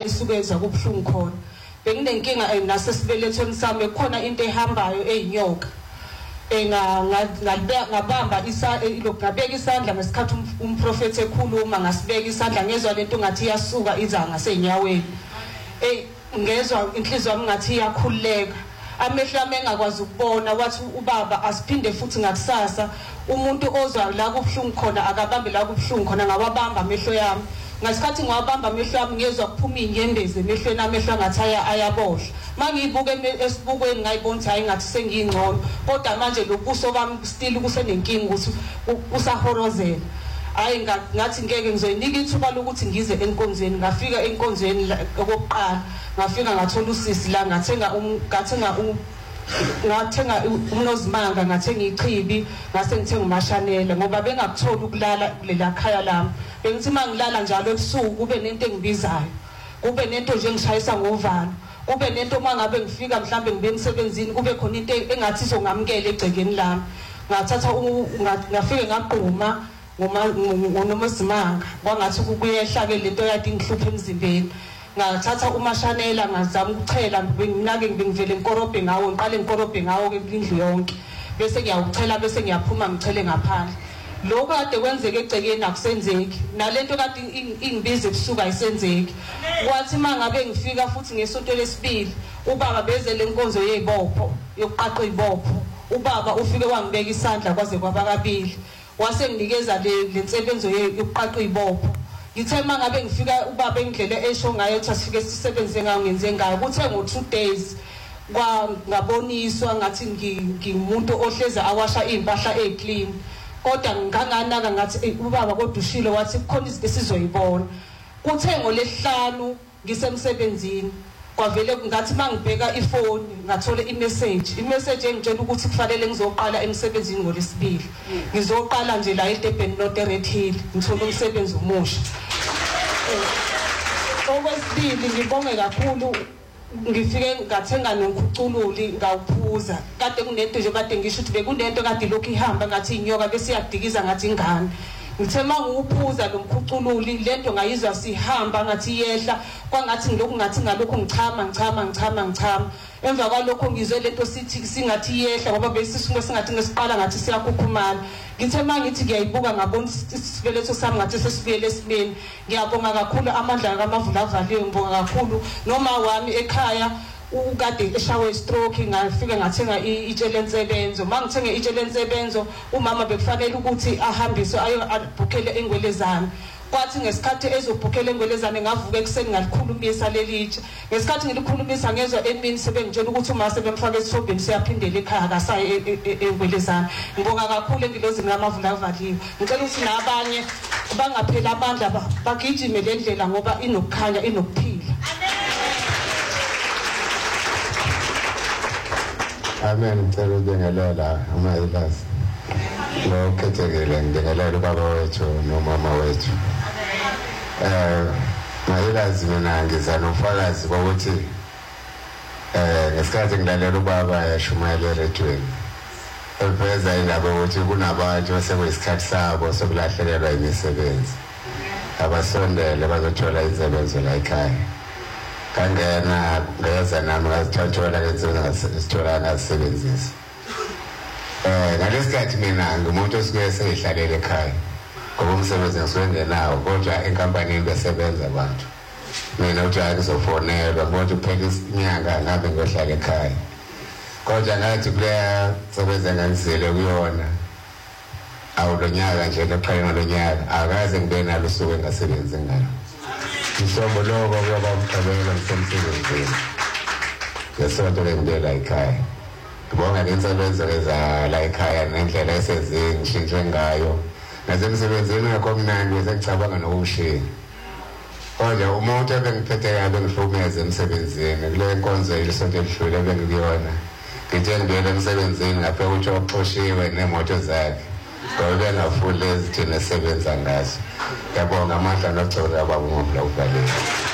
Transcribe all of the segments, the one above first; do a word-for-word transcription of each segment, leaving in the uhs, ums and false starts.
isukeza kubhlungu khona benginenkinga nasesibelethweni sami khona into ehambayo eyinyoka enga ngabamba isa ngabeka isandla ngesikhathi umprofeti ekhuluma ngasibeka isandla ngezwe lento ngathi iyasuka iza ngasenyaweni eh ngezwe inhliziyo yami ngathi iyakhuleka amehlo ami engakwazi ukubona wathi ubaba asiphinde futhi ngakusasa umuntu ozwa la kubhlungu khona akabambe la kubhlungu khona ngawabamba amehlo yami ngasikhathi ngiwabamba amehlo yami ngezwe kuphuma inyembezi emehlweni amehlo ngathi ayaboshla mangiyibuka esibukweni ngayibona ukuthi hayi ngathi sengingcono kodwa manje lobuso bami still kusenenkinga ukuthi usahorozela hayi ngathi ngeke ngizoyinika ithuba lokuthi ngize enkonzweni ngafika enkonzweni okokuqala ngafika ngathola usisi la ngathenga ngathenga ngathenga umnozimanga ngathenga ichibi ngase ngithenga umashanela ngoba bengakutholi ukulala kulela khaya lami bengithi mangilala njalo ebusuku kube nento engibizayo kube nento nje ngishayisa ngovalo kube nento mangabe ngifika mhlambe ngibe emsebenzini kube khona into engathi izongamukela egcekeni lami ngathatha ngafike ngaqhuma ngonomazimanga kwangathi kuyehla ke lento yadi ngihluphe emzimbeni ngathatha umashanela ngazama ukuchela nginake ngivele inkorobhe ngawo ngiqale inkorobhe ngawo ke indlu yonke bese ngiyawuchela bese ngiyaphuma ngichele ngaphandle lokho kade kwenzeke egcekeni akusenzeki nalento kade ingibize ebusuku ayisenzeki kwathi mangabe ngifika futhi ngesonto lesibili ubaba beze lenkonzo yezibopho yokuqaqa izibopho ubaba ufike wangibeka isandla kwaze kwabakabili wase nginikeza le lensebenzo yokuqaqa izibopho ngithe mangabe ngifika ubaba endlela esho ngayo ukuthi asifike sisebenze ngayo ngenze ngayo kuthe ngo two days kwa ngaboniswa ngathi ngimuntu ohleze awasha impahla eclean kodwa nganganaka ngathi ubaba kodwa ushilo wathi kukhona izinto esizoyibona kuthe ngolesihlanu ngisemsebenzini kwavele ngathi mangibheka ifoni ngathola imessage imessage engitshela ukuthi kufanele ngizoqala emsebenzini ngolesibili ngizoqala nje la eDurban North Red Hill ngithola umsebenzi omusha okwesibili ngibonge kakhulu ngifike ngathenga nokhucululi ngawuphuza kade kunento nje kade ngisho ukuthi bekunento kade lokhu ihamba ngathi inyoka bese iyadikiza ngathi ingane ngithe manguphuza lo mkhucululi lento ngayizwa sihamba ngathi yehla kwangathi ngilokhu ngathi ngalokho ngichama ngichama ngichama ngichama emva kwalokho ngizwe lento sithi singathi yehla ngoba besisuke singathi ngesiqala ngathi siyakhukhumala ngithe mangithi ngiyayibuka ngabona isibeletho sami ngathi sesibuyele esimeni ngiyabonga kakhulu amandla kaMavula avaliwe ngibonga kakhulu noma wami ekhaya ukade eshawe stroke ngafika ngathenga itshele nsebenzo mangithenge itshele nsebenzo umama bekufanele ukuthi ahambiswe ayo abhukhele engwelezana kwathi ngesikhathi ezobhukhela engwelezana ngavuka ekseni ngalikhulumisa lelitshe ngesikhathi ngilikhulumisa ngezwe emini sebengitshela ukuthi uma sebemfaka esithobeni siyaphindela ekhaya akasaye engwelezana ngibonga kakhulu engilozini kaMavula avaliwe ngicela ukuthi nabanye bangaphela amandla bagijime le ndlela ngoba inokukhanya inokuphila. Amen. Ngicela ukubingelela amayilazi lo khethekile ngibingelela ubaba wethu nomama wethu. Eh mayilazi mina ngiza nofakazi ukuthi eh ngesikhathi ngilalela ubaba yashumayela eredweni eveza indaba ukuthi kunabantu asebeyisikhathi sabo sokulahlekelwa imisebenzi abasondele bazothola izisebenzo la ekhaya. Kangena ngeza nami ngazithola ngesithola ngasebenzisa eh ngalesikhathi mina ngumuntu osike seyihlalele ekhaya ngoba umsebenzi ngisebenzenawo kodwa enkampanini besebenza abantu mina uthi akuzofonelwa ngoba uphela isinyanga ngabe ngohlala ekhaya kodwa ngathi kuleya sebenza ngizile kuyona awulonyaka nje loqhayiwe lonyaka akaze ngibe nalo usuku engasebenzi ngalo Mhlobo lokho kuyoba umqabela msemsebenzini. Yesonto lengibela ekhaya. Ngibonga lensebenzo leza la ekhaya nendlela esezingishintshwe ngayo. Nasemsebenzini ngakho mnandi bese ngicabanga nokushiya. Kodwa umuntu ebengiphethe kabe ngihlukumeza emsebenzini kule nkonzo yesonto elidlule bengikuyona. Ngithe ngibele emsebenzini ngaphela ukuthi oxoshiwe nemoto zakhe. Ngoba ngafuna ezithina esebenza ngazo. Ngiyabonga amandla nogcwele abangumla uvalile.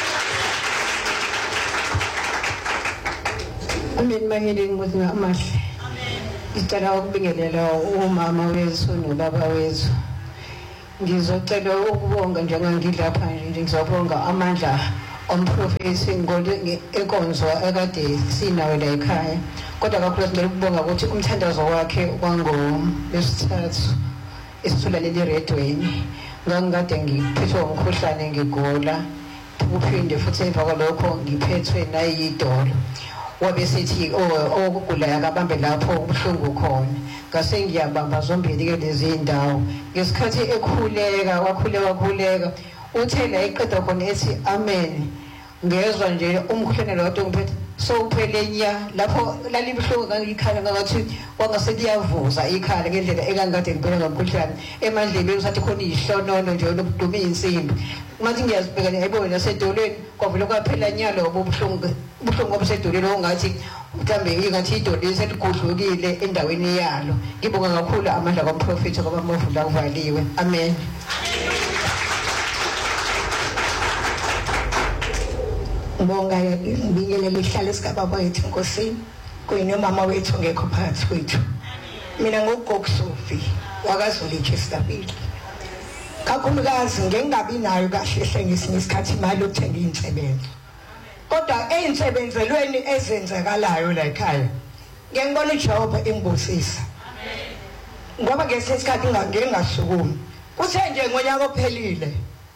Amen maheli ngothi amahle. Ngicela ukubingelela umama wethu nobaba wethu. Ngizocela ukubonga njengangilapha nje ngizobonga amandla umprofesi ngole enkonzo ekade sinayo la ekhaya kodwa kakhulu sicela ukubonga ukuthi umthandazo wakhe kwango lesithathu isithula leli redweni ngangikade ngiphethwe umkhuhlane ngigola uphinde futhi emva kwalokho ngiphethwe nayidolo wabe sithi oh okugula yakabambe lapho ubuhlungu khona ngase ngiyabamba zombili ke lezi indawo ngesikhathi ekhuleka wakhuleka wakhuleka uthe la iqeda khona ethi amen ngezwe nje umkhuhlane lo kade ngiphethe so uphele nya lapho lalibhlungu ngangikhala ngathi wangase liyavuza ikhala ngendlela ekangade ngibona ngomkhuhlane emandleni usathi khona ihlonono nje lokuduma insimbi manje ngiyazibheka ngiyibona nasedolweni kwavula kwaphela nya lo ubuhlungu ubuhlungu obusedolweni ongathi mhlambe ingathi idolo seligudlukile endaweni yalo ngibonga kakhulu amandla kaMprofeti ngoba mavula kuvaliwe amen. Bonga ngibingelela ihlala esikababa wethu Nkosini kuyinomama wethu ngekho phakathi kwethu mina ngogokusofi wakazolitshe stabili kakhulukazi ngengabi nayo kahle hle ngesinye isikhathi imali yokuthenga insebenzo kodwa einsebenzelweni ezenzekalayo la ekhaya ngiyangibona uJehova engibusisa ngoba ngesikhathi ngingasukumi kuthe nje ngonyaka ophelile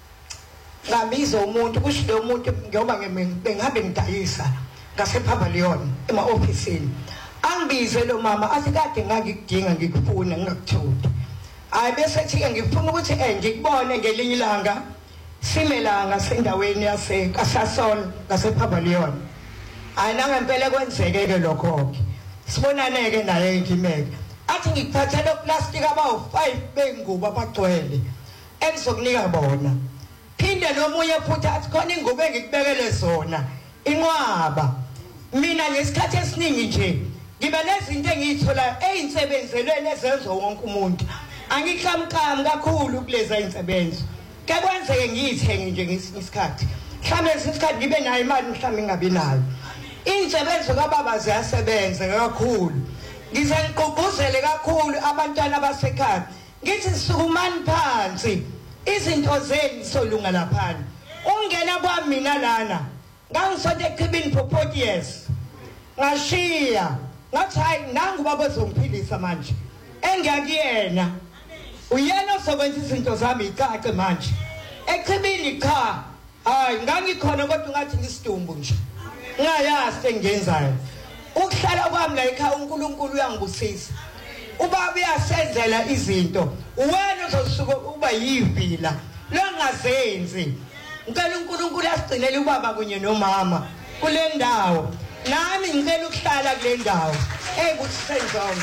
ngabiza umuntu kusho lo muntu ngoba bengabe ngidayisa ngasePapa Leon ema officeini angibize lo mama asikade ngakudinga ngikufuna ngingakuthola hayi bese thi ngifuna ukuthi eh ngikubone ngelinye ilanga simelanga sendaweni yase Kasasol ngasePapa Leon hayi nangempela kwenzeke ke lokho ke sibonane ke naye ngimeke athi ngikuphathele plastic abawu five bengubo abagcwele engizokunika bona phinde nomunye futhi athi khona ingubo engikubekele zona inqwaba mina ngesikhathi esiningi nje ngiba lezinto engiyithola einsebenzelweni ezenzo wonke umuntu angikhamkami kakhulu kuleza insebenzo ke kwenzeke ngiyithenge nje ngesinye isikhathi mhlawumbe isikhathi ngibe nayo imali mhlawumbe ngingabi nayo insebenzo kababa ziyasebenza kakhulu ngize ngigqugquzele kakhulu abantwana abasekhaya ngithi sukumani phansi izinto zenu solunga laphana ungena kwamina lana ngangisonto eqhibini for forty years ngashiya ngathi hayi nangu baba uzongiphilisa manje engiyakuyena uyena ozokwenza izinto zami icace manje eqhibini cha hayi ngangikhona kodwa ngathi ngisidumbu nje ngayazi engiyenzayo ukuhlala kwami la ekhaya uNkulunkulu uyangibusisa ubaba uyasenzela izinto wena uzosuka uba yivila longazenzi ngicela uNkulunkulu asigcinele ubaba kunye nomama kule ndawo nami ngicela ukuhlala kule ndawo ekusenzayo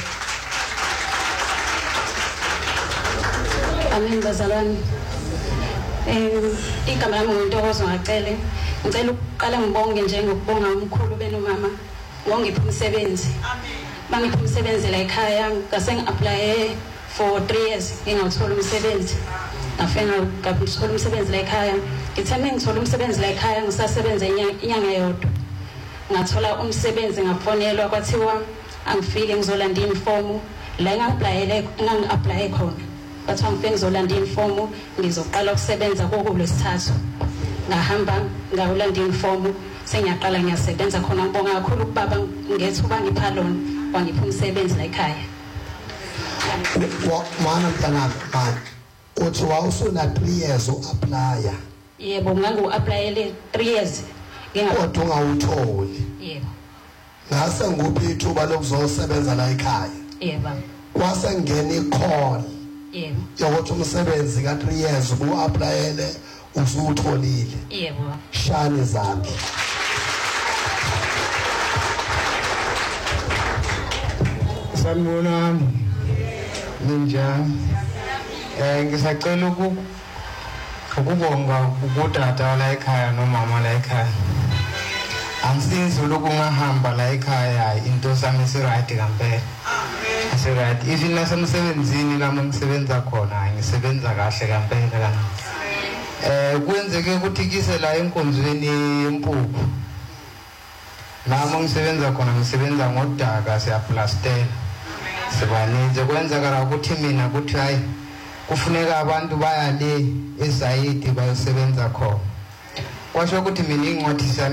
amen bazalwane em igama lami nguNtokozo ngacele ngicela ukuqala ngibonge nje ngokubonga umkhulu benomama wongipha umsebenzi bangipha umsebenzi la ekhaya ngase ngi-applye for three years ngingawuthola umsebenzi ngafika ngakuthola umsebenzi la ekhaya ngithe ngithola umsebenzi la ekhaya ngisasebenza inyanga yodwa ngathola umsebenzi ngafonelwa kwathiwa angifike ngizolanda inifomu la engapplyele ngangi-applye khona bathiwa ngifike ngizolanda inifomu ngizoqala ukusebenza kokulesithathu ngahamba ngawulanda inifomu sengiyaqala ngiyasebenza khona ngibonga kakhulu ubaba ngethuba ngipha lona wangipha umsebenzi la ekhaya mana mntana manje uthi wawusuna three years u-applya yebo ngangu-applyele three years kodwa ungawutholi yebo ngase nguphi ithuba lokuzosebenza la ekhaya yebo kwase ngena i-call yebo yokuthi umsebenzi ka three years ubu-applyele usuwutholile yebo shani izandla sanibona ninjani eh ngisacela uku ukubonga ukutata la ekhaya nomama la ekhaya angisinzi lokungahamba la ekhaya into sami si right kampela si right even nasemsebenzini lami ngisebenza khona ngisebenza kahle kampela kana eh kwenzeke ukuthi kise la enkonzweni yempuphu nami ngisebenza khona ngisebenza ngodaka siyaplastela sibaninzi kwenzakala ukuthi mina kuthi hayi kufuneka abantu baya le esayidi bayosebenza khona washo ukuthi mina ingcwadi